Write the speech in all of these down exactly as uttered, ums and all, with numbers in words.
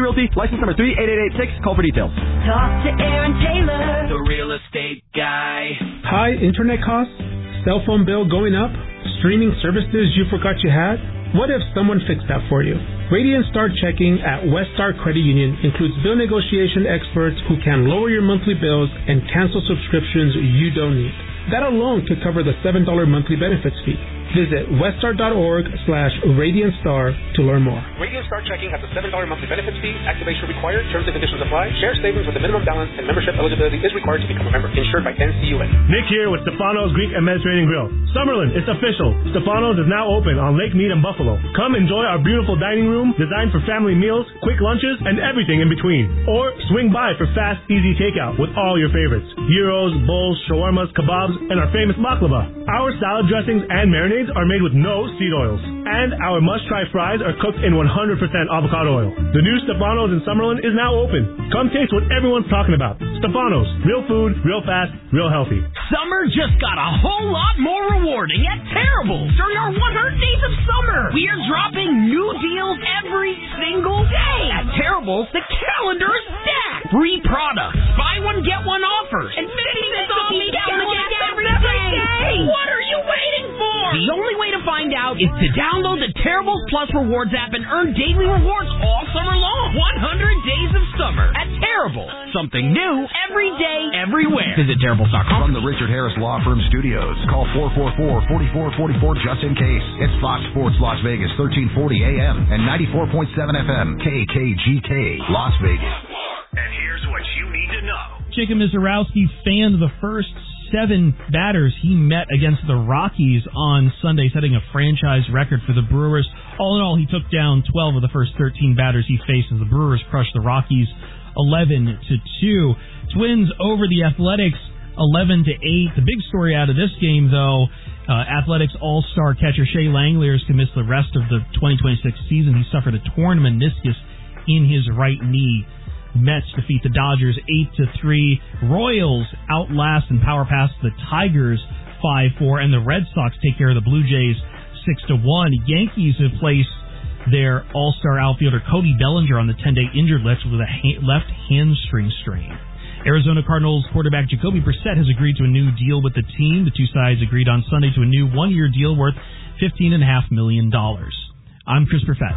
Realty, license number three eight eight eight six. Call for details. Talk to Aaron Taylor, the real estate guy. High internet costs? Cell phone bill going up? Streaming services you forgot you had? What if someone fixed that for you? Radiant Star Checking at Weststar Credit Union includes bill negotiation experts who can lower your monthly bills and cancel subscriptions you don't need. That alone could cover the seven dollars monthly benefits fee. Visit weststar.org slash Radiant Star to learn more. Radiant Star Checking has a seven dollars monthly benefits fee. Activation required. Terms and conditions apply. Share savings with a minimum balance and membership eligibility is required to become a member. Insured by N C U A. Nick here with Stefano's Greek and Mediterranean Grill. Summerlin, it's official. Stefano's is now open on Lake Mead and Buffalo. Come enjoy our beautiful dining room designed for family meals, quick lunches, and everything in between. Or swing by for fast, easy takeout with all your favorites. Gyros, bowls, shawarmas, kebabs, and our famous baklava. Our salad dressings and marinades are made with no seed oils. And our must-try fries are cooked in one hundred percent avocado oil. The new Stefano's in Summerlin is now open. Come taste what everyone's talking about. Stefano's. Real food, real fast, real healthy. Summer just got a whole lot more rewarding at Terrible's during our one hundred days of summer. We are dropping new deals every single day. At Terrible's, the calendar is stacked. Free products, buy one, get one offers, and fifty cents off each gallon of gas every day. What are you waiting for? The only way to find out is to download the Terrible's Plus Rewards app and earn daily rewards all summer long. one hundred days of summer at Terrible's. Something new every day, everywhere. Visit Terrible's dot com. From the Richard Harris Law Firm Studios, call four four four, four four four four just in case. It's Fox Sports Las Vegas, thirteen forty A M and ninety-four point seven F M, K K G K, Las Vegas. And here's what you need to know. Jacob Mizorowski fanned the first seven batters he met against the Rockies on Sunday, setting a franchise record for the Brewers. All in all, he took down twelve of the first thirteen batters he faced as the Brewers crushed the Rockies eleven to two. Twins over the Athletics eleven to eight. The big story out of this game, though, uh, Athletics all-star catcher Shea Langeliers can miss the rest of the twenty twenty-six season. He suffered a torn meniscus in his right knee. Mets defeat the Dodgers eight to three. Royals outlast and power pass the Tigers five four. And the Red Sox take care of the Blue Jays six to one. Yankees have placed their all-star outfielder Cody Bellinger on the ten-day injured list with a ha- left hamstring strain. Arizona Cardinals quarterback Jacoby Brissett has agreed to a new deal with the team. The two sides agreed on Sunday to a new one-year deal worth fifteen point five million dollars. I'm Chris Perfett.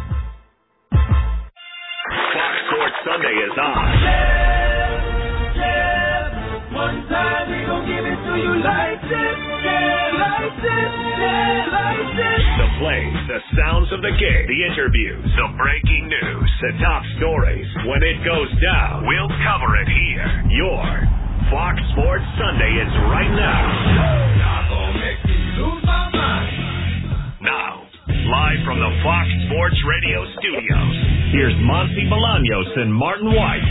Fox Sports Sunday is on. Yeah, yeah. One time we gon' give it to you like this. Yeah, like this. Yeah, like this. The plays, the sounds of the game, the interviews, the breaking news, the top stories. When it goes down, we'll cover it here. Your Fox Sports Sunday is right now. Not gonna make me lose my mind. Now, live from the Fox Sports Radio studios, here's Monty Bolaños and Martin White.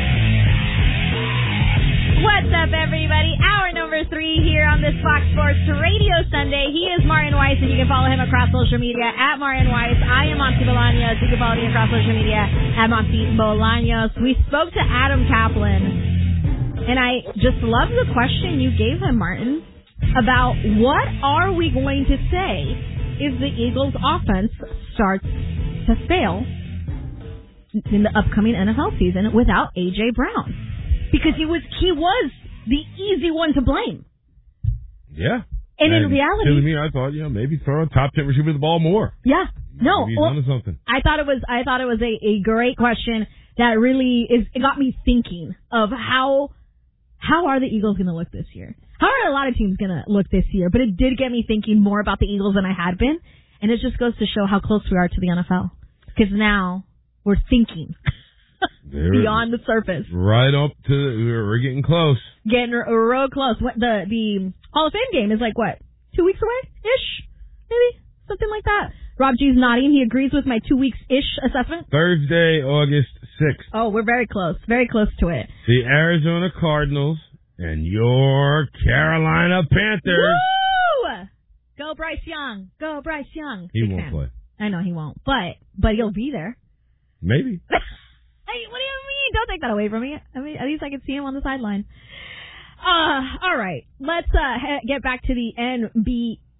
What's up, everybody? Hour number three here on this Fox Sports Radio Sunday. He is Martin Weiss, and you can follow him across social media at Martin Weiss. I am Monty Bolaños. You can follow me across social media at Monty Bolaños. We spoke to Adam Kaplan, and I just love the question you gave him, Martin, about what are we going to say if the Eagles' offense starts to fail in the upcoming N F L season without A J. Brown. Because he was he was the easy one to blame. Yeah. And, and in reality, to me, I thought, you know, maybe throw a top ten receiver the ball more. Yeah. No. Maybe he's well, onto something. I thought it was I thought it was a, a great question that really is it got me thinking of how how are the Eagles going to look this year? How are a lot of teams going to look this year? But it did get me thinking more about the Eagles than I had been, and it just goes to show how close we are to the N F L. Because now we're thinking. Beyond the surface. Right up to, we're, we're getting close. Getting r- real close. What the the Hall of Fame game is like, what, two weeks away-ish? Maybe? Something like that. Rob G's nodding. He agrees with my two weeks-ish assessment. Thursday, August sixth. Oh, we're very close. Very close to it. The Arizona Cardinals and your Carolina Panthers. Woo! Go Bryce Young. Go Bryce Young. He Big won't fan. play. I know he won't. But, but he'll be there. Maybe. Hey, what do you mean? Don't take that away from me. I mean, at least I can see him on the sideline. Uh, all right. Let's uh, he- get back to the N B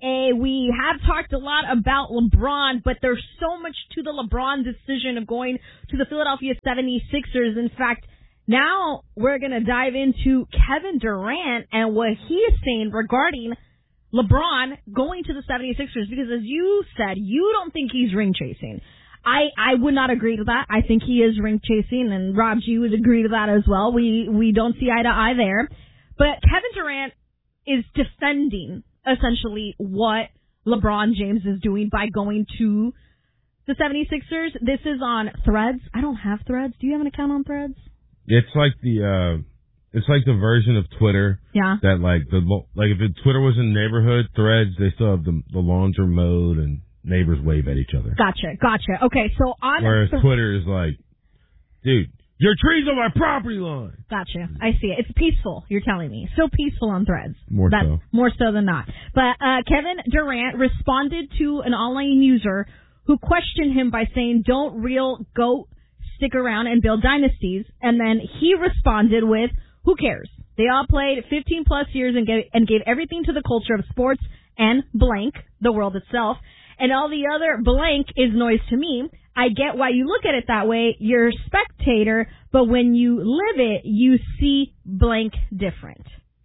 Uh, we have talked a lot about LeBron, but there's so much to the LeBron decision of going to the Philadelphia seventy-sixers. In fact, now we're going to dive into Kevin Durant and what he is saying regarding LeBron going to the seventy-sixers, because as you said, you don't think he's ring chasing. I, I would not agree to that. I think he is ring chasing, and Rob G would agree to that as well. We, we don't see eye to eye there. But Kevin Durant is defending essentially what LeBron James is doing by going to the seventy-sixers. This is on Threads. I don't have Threads. Do you have an account on Threads? It's like the uh, it's like the version of Twitter. Yeah. That like the like if it, Twitter was in neighborhood Threads, they still have the the launcher mode and neighbors wave at each other. Gotcha, gotcha. Okay, so on whereas th- Twitter is like, dude, your tree's on my property line. Gotcha. I see it. It's peaceful, you're telling me. So peaceful on Threads. More That's so. More so than not. But uh, Kevin Durant responded to an online user who questioned him by saying, don't real GOAT stick around and build dynasties? And then he responded with, who cares? They all played fifteen plus years and gave, and gave everything to the culture of sports and blank, the world itself. And all the other blank is noise to me. I get why you look at it that way. You're a spectator, but when you live it, you see blank different.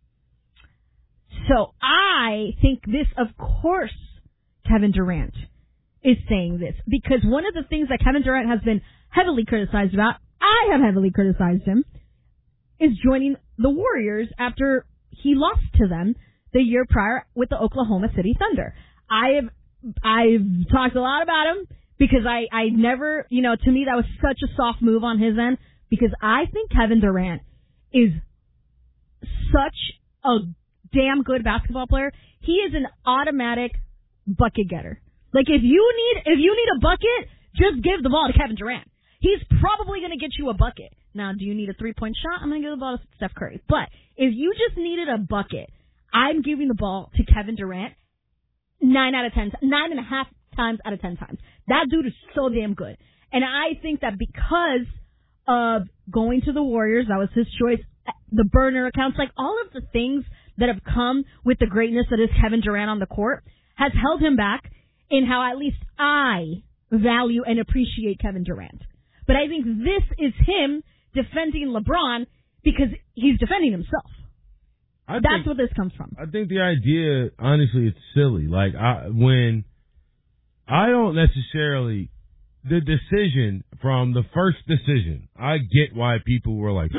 So I think this, of course, Kevin Durant is saying this, because one of the things that Kevin Durant has been heavily criticized about, I have heavily criticized him, is joining the Warriors after he lost to them the year prior with the Oklahoma City Thunder. I have I've talked a lot about him because I, I never, you know, to me that was such a soft move on his end, because I think Kevin Durant is such a damn good basketball player. He is an automatic bucket getter. Like if you need, if you need a bucket, just give the ball to Kevin Durant. He's probably going to get you a bucket. Now, do you need a three-point shot? I'm going to give the ball to Steph Curry. But if you just needed a bucket, I'm giving the ball to Kevin Durant nine out of ten, nine and a half times out of ten times. That dude is so damn good. And I think that because of going to the Warriors, that was his choice, the burner accounts, like all of the things that have come with the greatness that is Kevin Durant on the court, has held him back in how at least I value and appreciate Kevin Durant. But I think this is him defending LeBron because he's defending himself. I That's think, what this comes from. I think the idea, honestly, it's silly. Like, I, when I don't necessarily, the decision from the first decision, I get why people were like, Is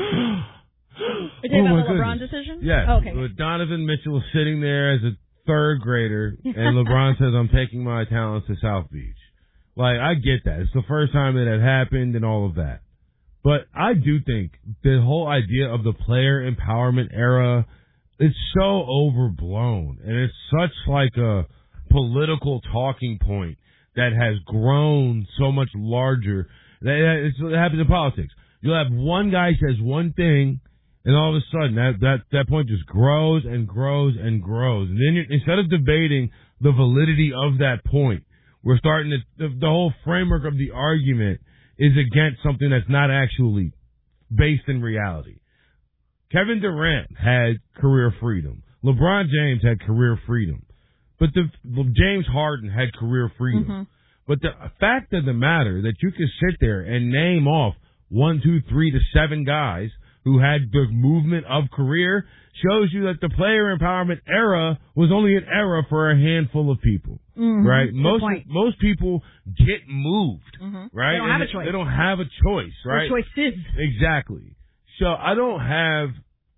it oh about my the LeBron goodness. decision? Yes. Oh, okay. But Donovan Mitchell was sitting there as a third grader, and LeBron says, I'm taking my talents to South Beach. Like, I get that. It's the first time it had happened and all of that. But I do think the whole idea of the player empowerment era, it's so overblown, and it's such like a political talking point that has grown so much larger. That it's, it happens in politics. You'll have one guy says one thing, and all of a sudden that that that point just grows and grows and grows. And then you, instead of debating the validity of that point, we're starting to the, the whole framework of the argument is against something that's not actually based in reality. Kevin Durant had career freedom. LeBron James had career freedom. But the James Harden had career freedom. Mm-hmm. But the fact of the matter that you can sit there and name off one, two, three to seven guys who had the movement of career shows you that the player empowerment era was only an era for a handful of people. Mm-hmm. Right? Good Most point. most people get moved. Mm-hmm. Right? They don't and have a choice. They don't have a choice, right? Their choice is. Exactly. So I don't have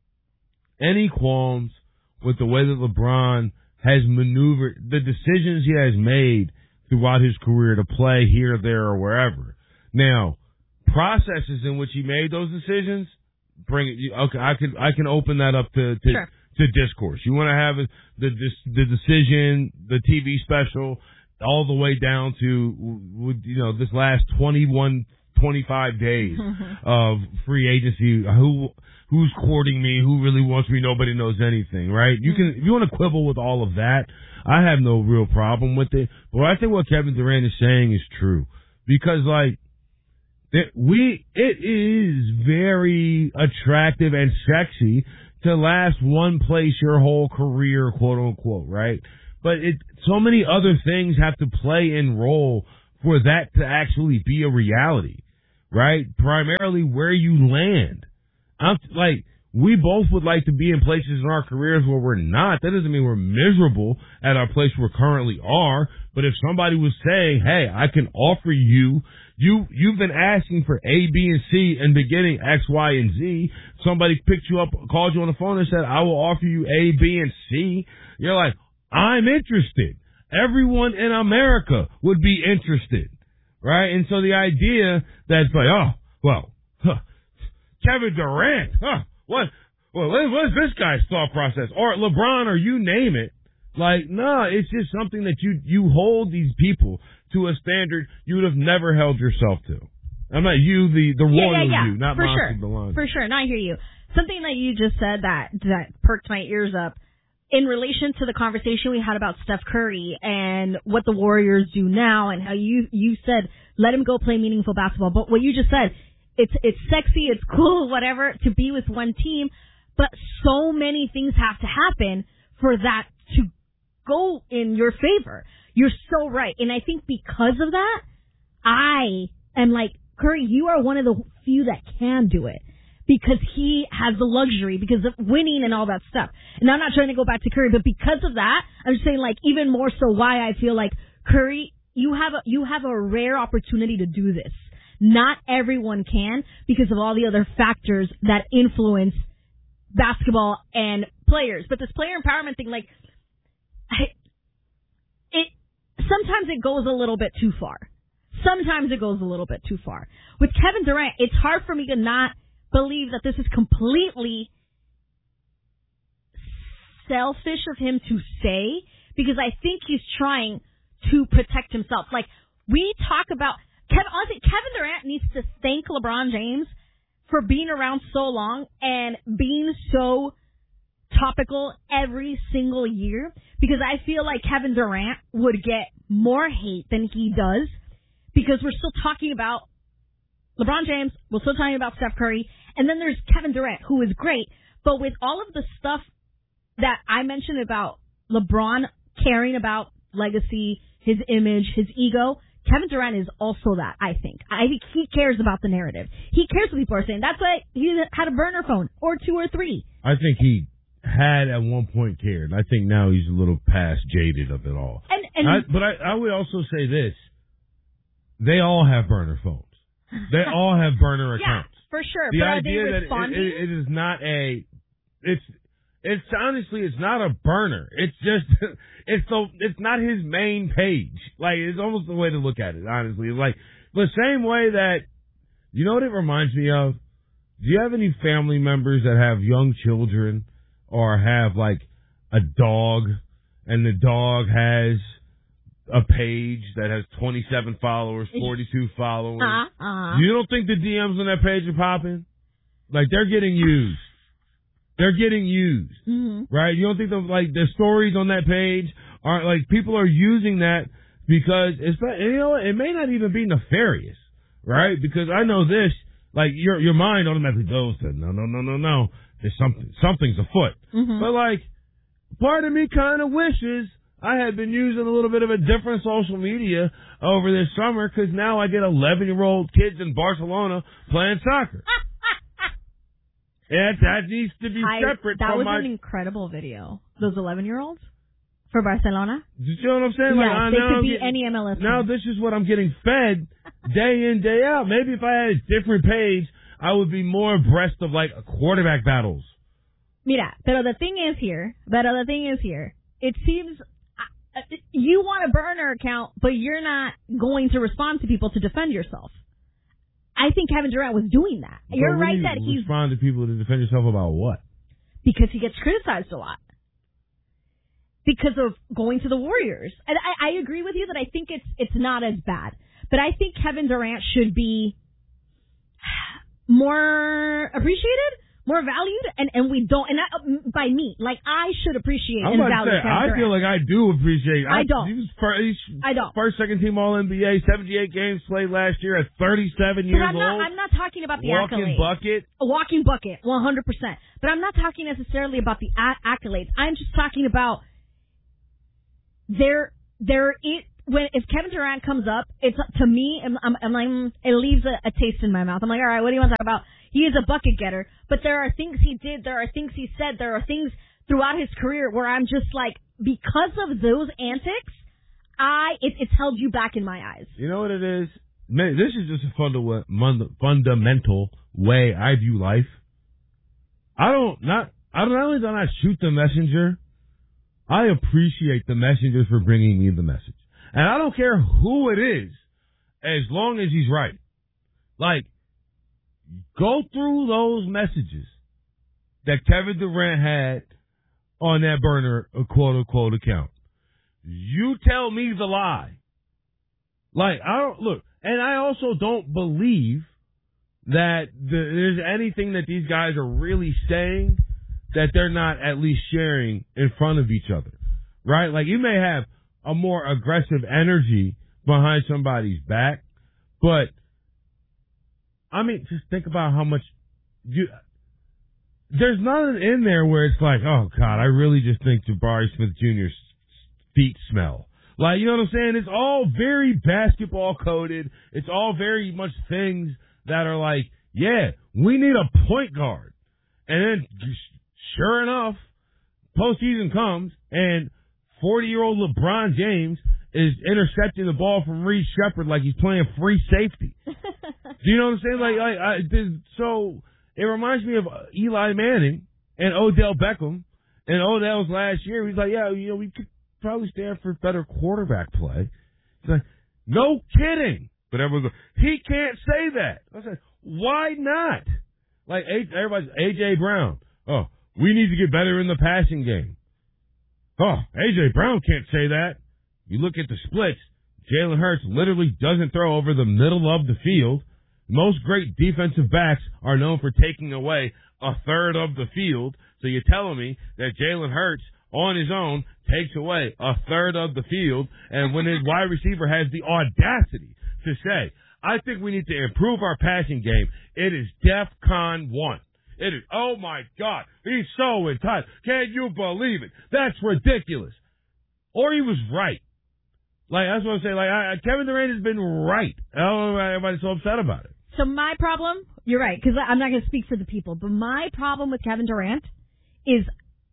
any qualms with the way that LeBron has maneuvered, the decisions he has made throughout his career to play here, there, or wherever. Now, processes in which he made those decisions, bring it. Okay, I can I can open that up to to, sure. to discourse. You want to have the the decision, the T V special, all the way down to you know this last twenty-one, twenty-five days of free agency. Who who's courting me? Who really wants me? Nobody knows anything, right? You can if you want to quibble with all of that, I have no real problem with it. But I think what Kevin Durant is saying is true because like. It, we, it is very attractive and sexy to last one place your whole career, quote unquote, right? but it so many other things have to play and role for that to actually be a reality, right? Primarily where you land. I'm like, we both would like to be in places in our careers where we're not. That doesn't mean we're miserable at our place we currently are. But if somebody was saying, hey, I can offer you, you, you've been asking for A, B, and C and been getting X, Y, and Z. Somebody picked you up, called you on the phone and said, I will offer you A, B, and C. You're like, I'm interested. Everyone in America would be interested, right? And so the idea that's like, oh, well, huh, Kevin Durant, huh, what, well, what's this guy's thought process? Or LeBron, or you name it. Like, no, it's just something that you, you hold these people to a standard you would have never held yourself to. I'm not you, the, the yeah, royal yeah, yeah. you, not For Monty sure. Belon. For sure. No, I hear you. Something that you just said that, that perked my ears up in relation to the conversation we had about Steph Curry and what the Warriors do now, and how you, you said, let him go play meaningful basketball. But what you just said, it's, it's sexy, it's cool, whatever, to be with one team, but so many things have to happen for that to go in your favor. You're so right. And I think because of that, I am like, Curry, you are one of the few that can do it because he has the luxury because of winning and all that stuff. And I'm not trying to go back to Curry, but because of that, I'm just saying like even more so why I feel like Curry, you have a, you have a rare opportunity to do this. Not everyone can because of all the other factors that influence basketball and players. But this player empowerment thing, like, I, it sometimes it goes a little bit too far. Sometimes it goes a little bit too far. With Kevin Durant, it's hard for me to not believe that this is completely selfish of him to say, because I think he's trying to protect himself. Like, we talk about, Kevin, honestly, Kevin Durant needs to thank LeBron James for being around so long and being so topical every single year, because I feel like Kevin Durant would get more hate than he does because we're still talking about LeBron James, we're still talking about Steph Curry, and then there's Kevin Durant, who is great, but with all of the stuff that I mentioned about LeBron caring about legacy, his image, his ego, Kevin Durant is also that, I think. I think he cares about the narrative. He cares what people are saying. That's why he had a burner phone, or two or three. I think he had at one point cared. I think now he's a little past jaded of it all. And, and I, but I, I would also say this. They all have burner phones. They all have burner accounts. Yeah, for sure. The but idea are they that responding? it, it, it is not a, it's, it's honestly, it's not a burner. It's just, it's the, it's not his main page. Like, it's almost the way to look at it, honestly. It's like, the same way that, you know what it reminds me of? Do you have any family members that have young children or have like a dog and the dog has a page that has twenty-seven followers, forty-two followers? Uh-huh, uh-huh. You don't think the D Ms on that page are popping? Like, they're getting used. They're getting used, mm-hmm. right? You don't think the, like, the stories on that page aren't, like, people are using that because it's, you know, it may not even be nefarious, right? Because I know this, like, your, your mind automatically goes to, no, no, no, no, no, there's something, something's afoot. Mm-hmm. But, like, part of me kind of wishes I had been using a little bit of a different social media over this summer, because now I get eleven-year-old kids in Barcelona playing soccer. And that needs to be I, separate that from was my... an incredible video. Those eleven-year-olds for Barcelona. You know what I'm saying? Yes, like, I, they now could I'm be getting, any M L S Now team. this is what I'm getting fed day in, day out. Maybe if I had a different page, I would be more abreast of, like, quarterback battles. Mira, pero the thing is here, pero the thing is here, it seems uh, you want a burner account, but you're not going to respond to people to defend yourself. I think Kevin Durant was doing that. But You're when right you that he's... respond to people to defend yourself about what? Because he gets criticized a lot. Because of going to the Warriors. And I, I agree with you that I think it's it's not as bad. But I think Kevin Durant should be more appreciated, more valued, and, and we don't, and I, by me, like I should appreciate I'm and about value to say, Kevin I Durant. feel like I do appreciate. I don't. He was first, I don't. First, second team All N B A, seventy-eight games played last year at thirty-seven years but I'm not, old. I'm not talking about the Walking accolades. bucket. A walking bucket, one hundred percent. But I'm not talking necessarily about the a- accolades. I'm just talking about there, there, it, when, if Kevin Durant comes up, it's, to me, I'm, I'm, I'm like, it leaves a, a taste in my mouth. I'm like, all right, what do you want to talk about? He is a bucket getter, but there are things he did, there are things he said, there are things throughout his career where I'm just like, because of those antics, I, it, it's held you back in my eyes. You know what it is? Man, this is just a funda- fundamental way I view life. I don't, not, I don't, not only do I not shoot the messenger, I appreciate the messengers for bringing me the message. And I don't care who it is, as long as he's right. Like, go through those messages that Kevin Durant had on that burner, a quote-unquote account. You tell me the lie. Like, I don't, look, and I also don't believe that the, there's anything that these guys are really saying that they're not at least sharing in front of each other, right? Like, you may have a more aggressive energy behind somebody's back, but, I mean, just think about how much you, there's nothing in there where it's like, oh, God, I really just think Jabari Smith Junior's feet smell. Like, you know what I'm saying? It's all very basketball coded. It's all very much things that are like, yeah, we need a point guard. And then, sure enough, postseason comes, and forty-year-old LeBron James is intercepting the ball from Reed Shepherd like he's playing free safety. Do you know what I'm saying? Like, like I, so it reminds me of Eli Manning and Odell Beckham. And Odell's last year, he's like, yeah, you know, we could probably stand for better quarterback play. He's like, no kidding. But everyone's like, he can't say that. I said, why not? Like, everybody's A J Brown. Oh, we need to get better in the passing game. Oh, A J Brown can't say that. You look at the splits, Jalen Hurts literally doesn't throw over the middle of the field. Most great defensive backs are known for taking away a third of the field. So you're telling me that Jalen Hurts on his own takes away a third of the field, and when his wide receiver has the audacity to say, I think we need to improve our passing game, it is DEFCON one. It is, oh my God, he's so entitled. Can you believe it? That's ridiculous. Or he was right. Like, that's what I'm saying. Like, I, Kevin Durant has been right. I don't know why everybody's so upset about it. So my problem, you're right, because I'm not going to speak for the people, but my problem with Kevin Durant is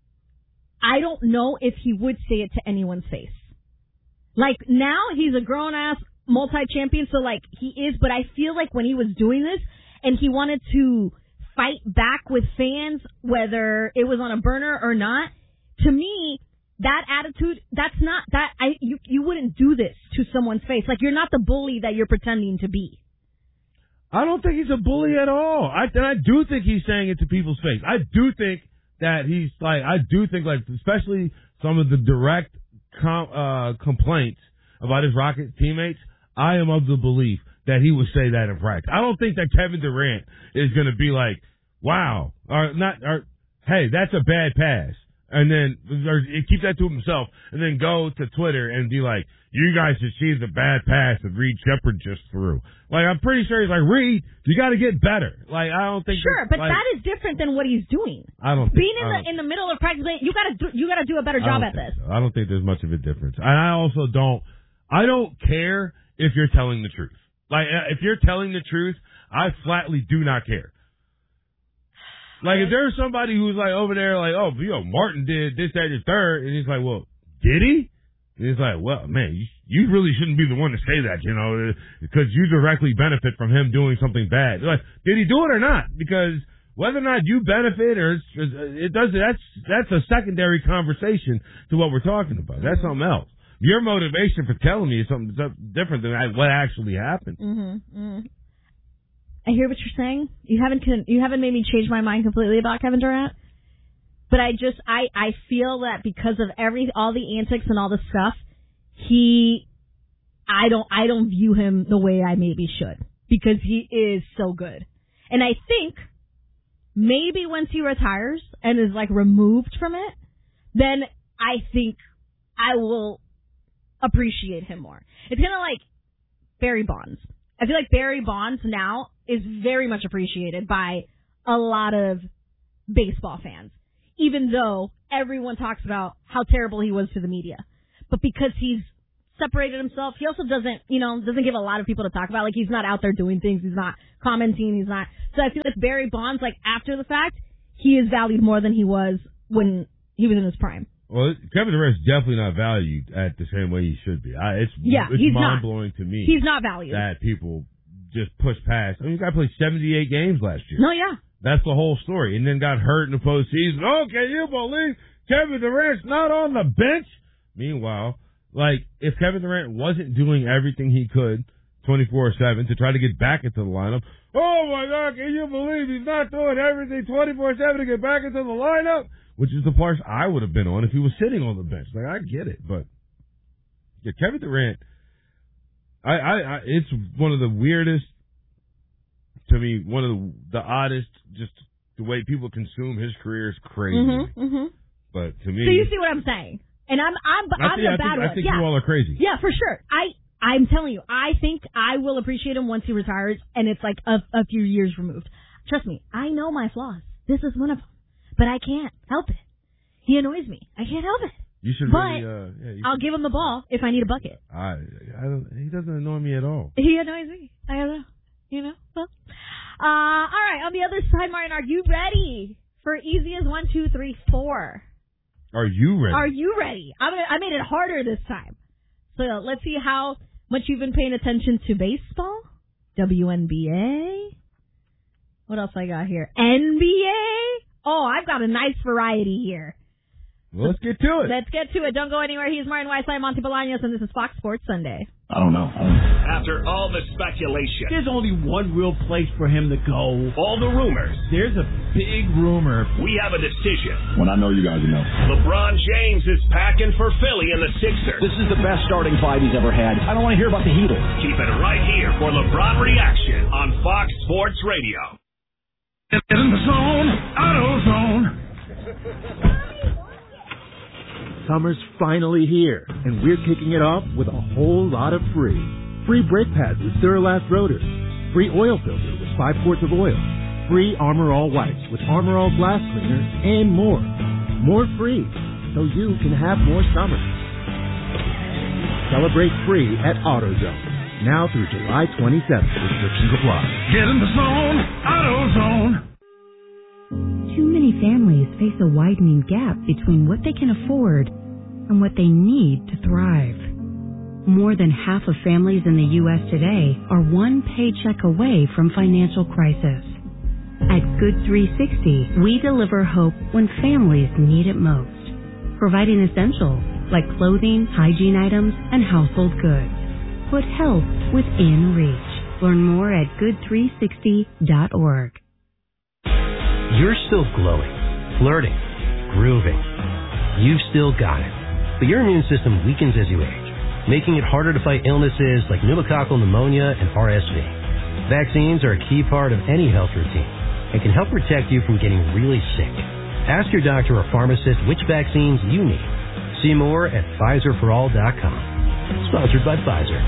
I don't know if he would say it to anyone's face. Like, now he's a grown-ass multi-champion, so, like, he is, but I feel like when he was doing this and he wanted to fight back with fans, whether it was on a burner or not, to me, that attitude, that's not, that, I, you, you wouldn't do this to someone's face. Like, you're not the bully that you're pretending to be. I don't think he's a bully at all. I, and I do think he's saying it to people's face. I do think that he's like, I do think like, especially some of the direct com, uh, complaints about his Rocket teammates, I am of the belief that he would say that in practice. I don't think that Kevin Durant is going to be like, wow, or not, or hey, that's a bad pass. And then, or keep that to himself, and then go to Twitter and be like, you guys should see the bad pass that Reed Shepherd just threw. Like, I'm pretty sure he's like, Reed, you got to get better. Like, I don't think. Sure, but like, that is different than what he's doing. I don't think, being in the in the middle of practice. You got to do you got to do a better job at this. So. I don't think there's much of a difference, and I also don't. I don't care if you're telling the truth. Like, if you're telling the truth, I flatly do not care. Like, if there's somebody who's, like, over there, like, oh, you know, Martin did this, that, and the third, and he's like, well, did he? And he's like, well, man, you, you really shouldn't be the one to say that, you know, because you directly benefit from him doing something bad. Like, did he do it or not? Because whether or not you benefit or it's, it does, that's, that's a secondary conversation to what we're talking about. That's something else. Your motivation for telling me is something different than what actually happened. Mm-hmm. Mm-hmm. I hear what you're saying. You haven't you haven't made me change my mind completely about Kevin Durant. But I just I, I feel that because of every all the antics and all the stuff, he I don't I don't view him the way I maybe should, because he is so good. And I think maybe once he retires and is like removed from it, then I think I will appreciate him more. It's kind of like Barry Bonds. I feel like Barry Bonds now is very much appreciated by a lot of baseball fans, even though everyone talks about how terrible he was to the media. but because he's separated himself, he also doesn't, you know, doesn't give a lot of people to talk about. Like, he's not out there doing things. He's not commenting. He's not. So I feel like Barry Bonds, like, after the fact, he is valued more than he was when he was in his prime. Well, Kevin Durant's definitely not valued at the same way he should be. I, it's yeah, it's he's mind-blowing not. to me. He's not valued. That people just push past. I mean, the guy played seventy-eight games last year. No, yeah. That's the whole story. And then got hurt in the postseason. Oh, can you believe Kevin Durant's not on the bench? Meanwhile, like, if Kevin Durant wasn't doing everything he could twenty-four seven to try to get back into the lineup, oh my God, can you believe he's not doing everything twenty-four seven to get back into the lineup? Which is the part I would have been on if he was sitting on the bench. Like, I get it, but yeah, Kevin Durant, I, I, I it's one of the weirdest, to me, one of the, the oddest, just the way people consume his career is crazy. Mm-hmm, mm-hmm. But to me, so you see what I'm saying? And I'm I'm I I'm think, the I bad think, one. I think yeah. you all are crazy. Yeah, for sure. I I'm telling you, I think I will appreciate him once he retires, and it's like a, a few years removed. Trust me, I know my flaws. This is one of them, but I can't help it. He annoys me. I can't help it. You should but really. Uh, yeah, you I'll should. give him the ball if I need a bucket. I, I don't, he doesn't annoy me at all. He annoys me. I don't know. You know. Well, uh, all right. On the other side, Martin, are you ready for easy as one, two, three, four? Are you ready? Are you ready? I'm gonna, I made it harder this time. So let's see how much you've been paying attention to baseball, W N B A. What else I got here? N B A. Oh, I've got a nice variety here. Well, let's get to it. Let's get to it. Don't go anywhere. He's Martin Weiss. I'm Monty Bolaños, and this is Fox Sports Sunday. I don't know. After all the speculation, there's only one real place for him to go. All the rumors. There's a big rumor. We have a decision. When I know you guys know. LeBron James is packing for Philly and the Sixers. This is the best starting five he's ever had. I don't want to hear about the Heatles. Keep it right here for LeBron Reaction on Fox Sports Radio. In the zone, auto zone. Summer's finally here, and we're kicking it off with a whole lot of free. Free brake pads with Duralast rotors. Free oil filter with five quarts of oil. Free Armor All wipes with Armor All glass cleaner, and more. More free, so you can have more summer. Celebrate free at AutoZone. Now through July twenty-seventh. Restrictions apply. Get in the zone, AutoZone. Too many families face a widening gap between what they can afford and what they need to thrive. More than half of families in the U S today are one paycheck away from financial crisis. At Good three sixty, we deliver hope when families need it most, providing essentials like clothing, hygiene items, and household goods. Put health within reach. Learn more at good three sixty dot org. You're still glowing, flirting, grooving. You've still got it. But your immune system weakens as you age, making it harder to fight illnesses like pneumococcal pneumonia and R S V. Vaccines are a key part of any health routine and can help protect you from getting really sick. Ask your doctor or pharmacist which vaccines you need. See more at Pfizer for all dot com. Sponsored by Pfizer.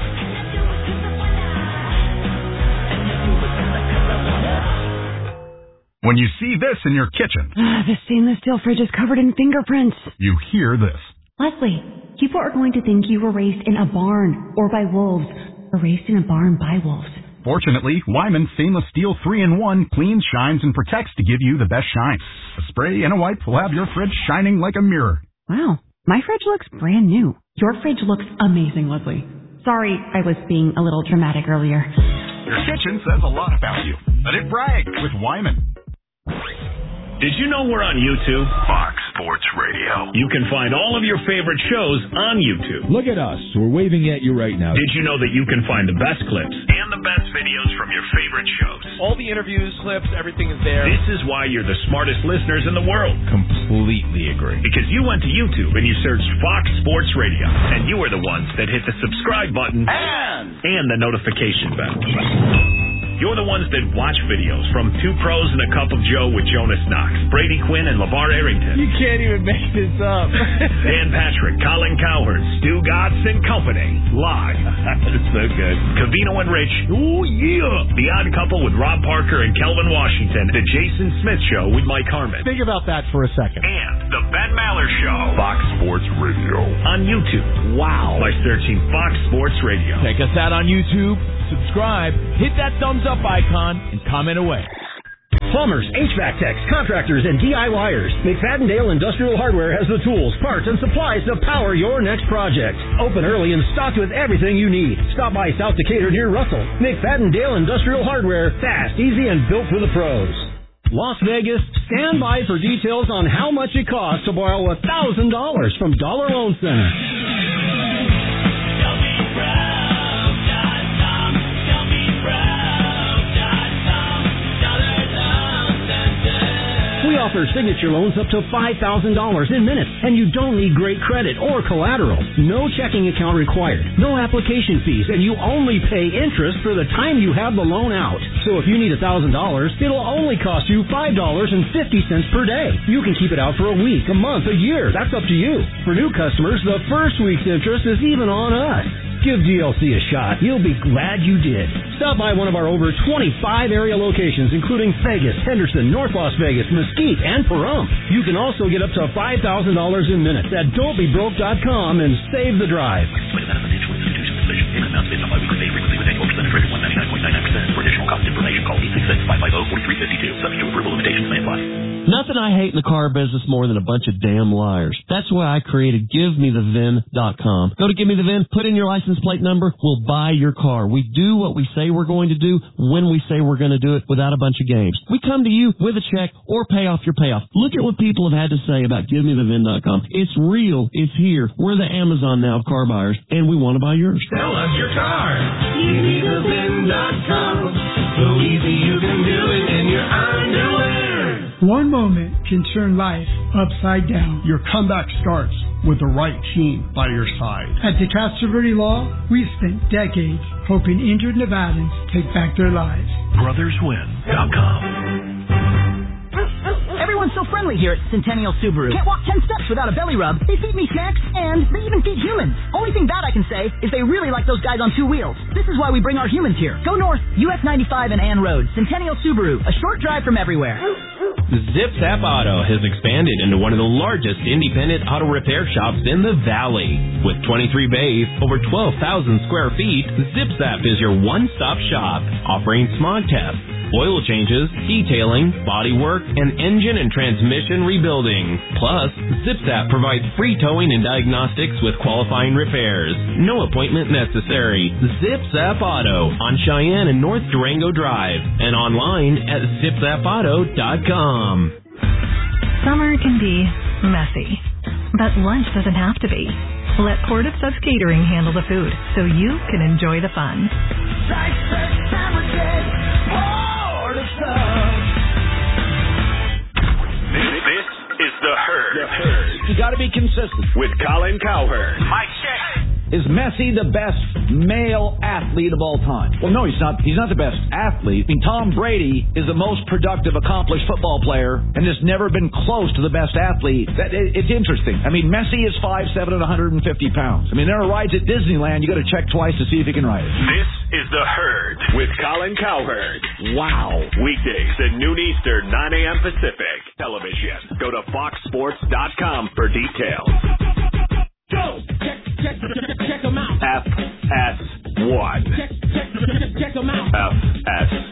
When you see this in your kitchen, Ah, the stainless steel fridge is covered in fingerprints. you hear this. Leslie, people are going to think you were raised in a barn or by wolves, or raised in a barn by wolves. Fortunately, Wyman Stainless Steel three in one cleans, shines, and protects to give you the best shine. A spray and a wipe will have your fridge shining like a mirror. Wow, my fridge looks brand new. Your fridge looks amazing, Leslie. Sorry, I was being a little dramatic earlier. Your kitchen says a lot about you. Let it brag with Wyman. Did you know we're on YouTube? Fox Sports Radio. You can find all of your favorite shows on YouTube. Look at us. We're waving at you right now. Did you know that you can find the best clips And the best videos from your favorite shows. All the interviews, clips, everything is there. This is why you're the smartest listeners in the world. Completely agree. Because you went to YouTube and you searched Fox Sports Radio. And you were the ones that hit the subscribe button And, and the notification bell. You're the ones that watch videos from Two Pros and a Cup of Joe with Jonas Knox, Brady Quinn, and LeVar Arrington. You can't even make this up. Dan Patrick, Colin Cowherd, Stu Gatz and Company. Live. That's so good. Cavino and Rich. Ooh, yeah. The Odd Couple with Rob Parker and Kelvin Washington. The Jason Smith Show with Mike Harmon. Think about that for a second. And the Ben Maller Miller Show. Fox Sports Radio. On YouTube. Wow. By searching Fox Sports Radio. Check us out on YouTube. Subscribe. Hit that thumbs up icon and comment away. Plumbers, H V A C techs, contractors, and DIYers. McFadden-Dale Industrial Hardware has the tools, parts, and supplies to power your next project. Open early and stocked with everything you need. Stop by South Decatur near Russell. McFadden-Dale Industrial Hardware. Fast, easy, and built for the pros. Las Vegas, stand by for details on how much it costs to borrow one thousand dollars from Dollar Loan Center. We offer signature loans up to five thousand dollars in minutes, and you don't need great credit or collateral. No checking account required, no application fees, and you only pay interest for the time you have the loan out. So if you need one thousand dollars, it'll only cost you five dollars and fifty cents per day. You can keep it out for a week, a month, a year. That's up to you. For new customers, the first week's interest is even on us. Give D L C a shot. You'll be glad you did. Stop by one of our over twenty-five area locations, including Vegas, Henderson, North Las Vegas, Mesquite, and Pahrump. You can also get up to five thousand dollars in minutes at don't be broke dot com and save the drive. For additional cost information, call eight six six, five five zero, four three five two. Subject to approval, limitations may apply. Nothing I hate in the car business more than a bunch of damn liars. That's why I created give me the V I N dot com. Go to Give Me The V I N, put in your license plate number, we'll buy your car. We do what we say we're going to do when we say we're going to do it without a bunch of games. We come to you with a check or pay off your payoff. Look at what people have had to say about Give Me The V I N dot com. It's real. It's here. We're the Amazon now of car buyers, and we want to buy yours. Sell us your car. Give me the V I N dot com. So easy you can do it in your underwear. One moment can turn life upside down. Your comeback starts with the right team by your side. At De Castro Verde Law, we've spent decades helping injured Nevadans take back their lives. brothers win dot com. Everyone's so friendly here at Centennial Subaru. Can't walk ten steps without a belly rub. They feed me snacks, and they even feed humans. Only thing bad I can say is they really like those guys on two wheels. This is why we bring our humans here. Go north, U S ninety-five and Ann Road. Centennial Subaru, a short drive from everywhere. Zip Zap Auto has expanded into one of the largest independent auto repair shops in the Valley. With twenty-three bays, over twelve thousand square feet, Zip Zap is your one-stop shop, offering smog tests, oil changes, detailing, body work, and engine and transmission rebuilding. Plus, ZipZap provides free towing and diagnostics with qualifying repairs. No appointment necessary. ZipZap Auto on Cheyenne and North Durango Drive and online at zip zap auto dot com. Summer can be messy, but lunch doesn't have to be. Let Portive Subs Catering handle the food so you can enjoy the fun. This is The Herd. The Herd. You got to be consistent. With Colin Cowherd. Mike check. Is Messi the best male athlete of all time? Well, no, he's not. He's not the best athlete. I mean, Tom Brady is the most productive, accomplished football player, and has never been close to the best athlete. That it, it's interesting. I mean, Messi is five seven and one hundred fifty pounds. I mean, there are rides at Disneyland. You got to check twice to see if he can ride it. This is The Herd with Colin Cowherd. Wow. Weekdays at noon Eastern, nine a.m. Pacific. Television. Go to fox sports dot com for details. Go! Check, check, check, check them out. F S one. Check, check, check, check them out. F S